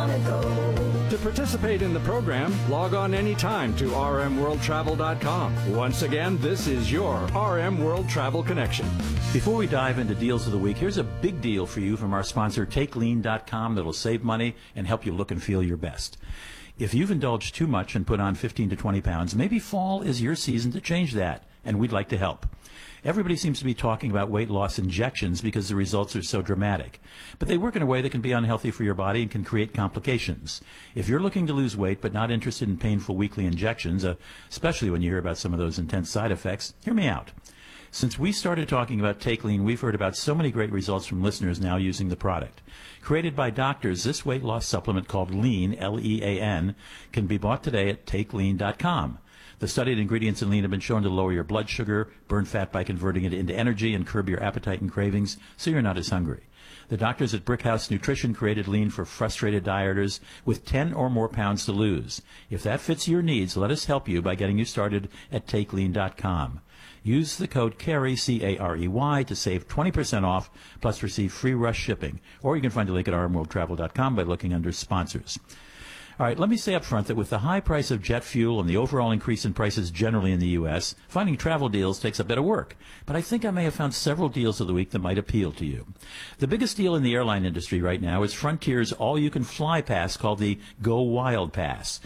want to go. To participate in the program, log on anytime to rmworldtravel.com. Once again, this is your RM World Travel Connection. Before we dive into deals of the week, here's a big deal for you from our sponsor, TakeLean.com, that'll save money and help you look and feel your best. If you've indulged too much and put on 15 to 20 pounds, maybe fall is your season to change that, and we'd like to help. Everybody seems to be talking about weight loss injections because the results are so dramatic. But they work in a way that can be unhealthy for your body and can create complications. If you're looking to lose weight but not interested in painful weekly injections, especially when you hear about some of those intense side effects, hear me out. Since we started talking about Take Lean, we've heard about so many great results from listeners now using the product. Created by doctors, this weight loss supplement called Lean, L-E-A-N, can be bought today at TakeLean.com. The studied ingredients in Lean have been shown to lower your blood sugar, burn fat by converting it into energy, and curb your appetite and cravings so you're not as hungry. The doctors at Brickhouse Nutrition created Lean for frustrated dieters with 10 or more pounds to lose. If that fits your needs, let us help you by getting you started at TakeLean.com. Use the code CAREY, C-A-R-E-Y, to save 20% off, plus receive free rush shipping. Or you can find a link at rmworldtravel.com by looking under sponsors. All right, let me say up front that with the high price of jet fuel and the overall increase in prices generally in the U.S., finding travel deals takes a bit of work. But I think I may have found several deals of the week that might appeal to you. The biggest deal in the airline industry right now is Frontier's all-you-can-fly pass called the Go Wild Pass.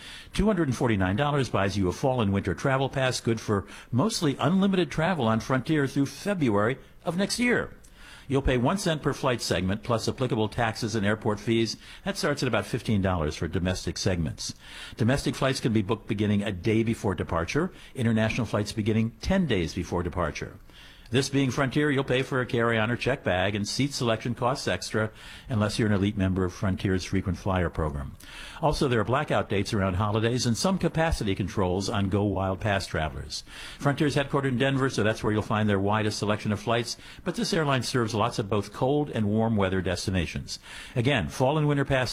$249 buys you a fall and winter travel pass good for mostly unlimited travel on Frontier through February of next year. You'll pay 1 cent per flight segment, plus applicable taxes and airport fees. That starts at about $15 for domestic segments. Domestic flights can be booked beginning a day before departure. International flights beginning 10 days before departure. This being Frontier, you'll pay for a carry-on or check bag, and seat selection costs extra unless you're an elite member of Frontier's frequent flyer program. Also, there are blackout dates around holidays and some capacity controls on Go Wild Pass travelers. Frontier's headquartered in Denver, so that's where you'll find their widest selection of flights, but this airline serves lots of both cold and warm weather destinations. Again, fall and winter pass,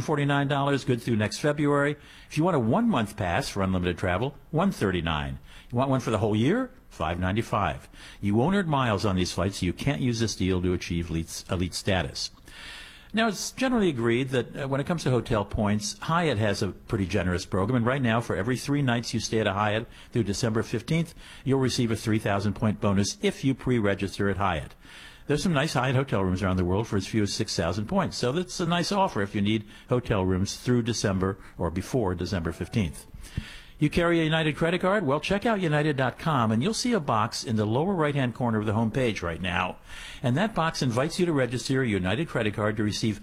$249, good through next February. If you want a 1-month pass for unlimited travel, $139. You want one for the whole year? $595. You won't earn miles on these flights, so you can't use this deal to achieve elite status. Now, it's generally agreed that when it comes to hotel points, Hyatt has a pretty generous program, and right now, for every 3 nights you stay at a Hyatt through December 15th, you'll receive a 3,000-point bonus if you pre-register at Hyatt. There's some nice Hyatt hotel rooms around the world for as few as 6,000 points, so that's a nice offer if you need hotel rooms through December or before December 15th. You carry a United credit card? Well, check out United.com, and you'll see a box in the lower right-hand corner of the home page right now. And that box invites you to register a United credit card to receive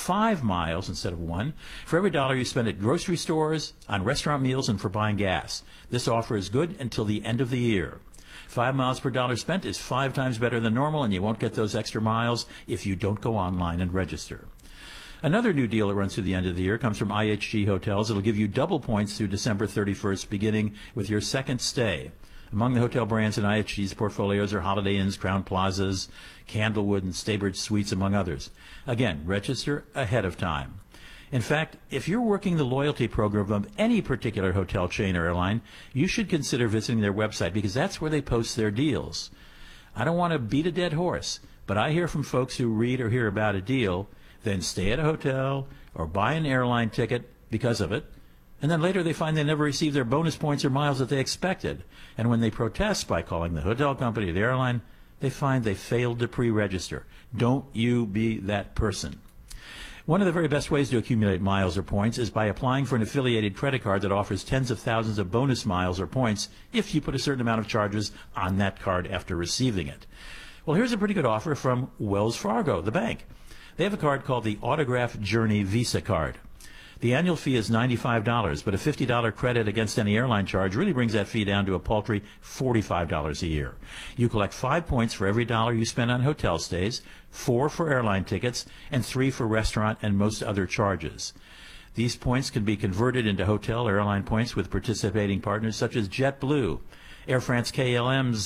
5 miles instead of 1 for every dollar you spend at grocery stores, on restaurant meals, and for buying gas. This offer is good until the end of the year. 5 miles per dollar spent is 5 times better than normal, and you won't get those extra miles if you don't go online and register. Another new deal that runs through the end of the year comes from IHG Hotels. It'll give you double points through December 31st, beginning with your second stay. Among the hotel brands in IHG's portfolios are Holiday Inns, Crowne Plazas, Candlewood, and Staybridge Suites, among others. Again, register ahead of time. In fact, if you're working the loyalty program of any particular hotel chain or airline, you should consider visiting their website because that's where they post their deals. I don't want to beat a dead horse, but I hear from folks who read or hear about a deal, then stay at a hotel or buy an airline ticket because of it, and then later they find they never received their bonus points or miles that they expected. And when they protest by calling the hotel company or the airline, they find they failed to pre-register. Don't you be that person. One of the very best ways to accumulate miles or points is by applying for an affiliated credit card that offers tens of thousands of bonus miles or points if you put a certain amount of charges on that card after receiving it. Well, here's a pretty good offer from Wells Fargo, the bank. They have a card called the Autograph Journey Visa Card. The annual fee is $95, but a $50 credit against any airline charge really brings that fee down to a paltry $45 a year. You collect 5 points for every dollar you spend on hotel stays, 4 for airline tickets, and 3 for restaurant and most other charges. These points can be converted into hotel or airline points with participating partners such as JetBlue, Air France KLM's